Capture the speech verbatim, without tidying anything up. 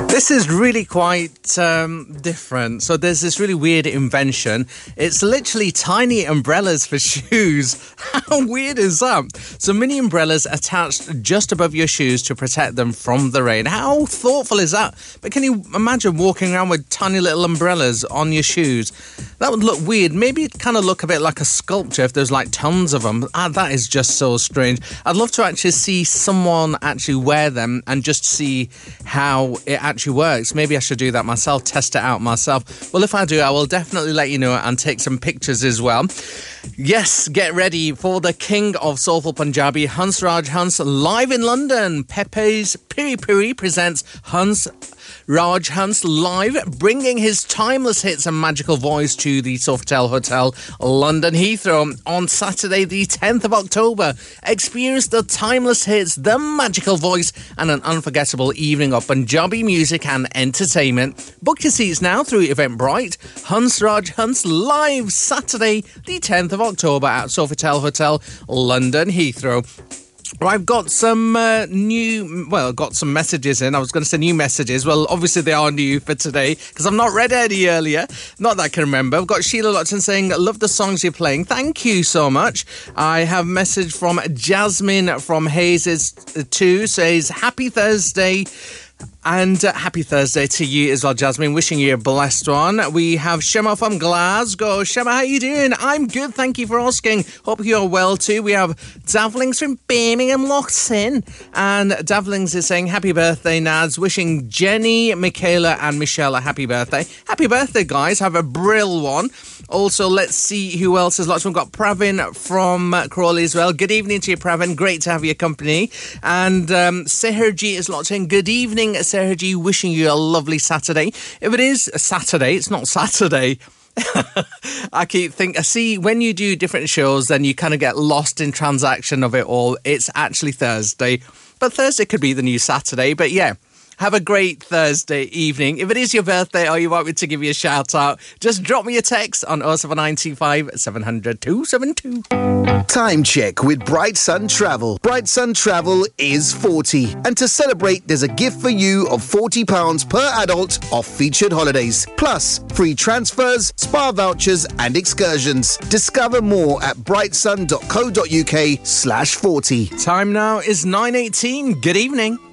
This is really quite um, different. So there's this really weird invention. It's literally tiny umbrellas for shoes. How weird is that? So mini umbrellas attached just above your shoes to protect them from the rain. How thoughtful is that? But can you imagine walking around with tiny little umbrellas on your shoes? That would look weird. Maybe it kind of look a bit like a sculpture if there's like tons of them. Ah, that is just so strange. I'd love to actually see someone actually wear them and just see how it actually works. Maybe I should do that myself, test it out myself. Well, if I do, I will definitely let you know and take some pictures as well. Yes, get ready for the king of soulful Punjabi, Hans Raj Hans, live in London. Pepe's Piri Piri presents Hans Raj Hans live, bringing his timeless hits and magical voice to the Sofitel Hotel, London Heathrow on Saturday the tenth of October. Experience the timeless hits, the magical voice and an unforgettable evening of Punjabi music and entertainment. Book your seats now through Eventbrite. Hans Raj Hans live Saturday the tenth of October at Sofitel Hotel, London Heathrow. Well, I've got some uh, new, well, got some messages in. I was going to say new messages. Well, obviously they are new for today because I've not read any earlier. Not that I can remember. I've got Sheila Lotton saying, love the songs you're playing. Thank you so much. I have a message from Jasmine from Hayes too. Says, happy Thursday. And uh, happy Thursday to you as well, Jasmine. Wishing you a blessed one. We have Shema from Glasgow. Shema, how you doing? I'm good, thank you for asking. Hope you're well too. We have Davlings from Birmingham locked in. And Davlings is saying, happy birthday, Nads. Wishing Jenny, Michaela and Michelle a happy birthday. Happy birthday, guys. Have a brill one. Also, let's see who else is locked in. We've got Pravin from uh, Crawley as well. Good evening to you, Pravin. Great to have your company. And um, Seherji is locked in. Good evening, Seherji. Wishing you a lovely Saturday. If it is a Saturday, it's not Saturday. I keep think I see when you do different shows, then you kind of get lost in transaction of it all. It's actually Thursday, but Thursday could be the new Saturday. But yeah, have a great Thursday evening. If it is your birthday or you want me to give you a shout out, just drop me a text on oh seven nine two five seven hundred two seven two. Time check with Bright Sun Travel. Bright Sun Travel is forty. And to celebrate, there's a gift for you of forty pounds per adult off featured holidays. Plus, free transfers, spa vouchers and excursions. Discover more at brightsun.co.uk slash 40. Time now is nine eighteen. Good evening.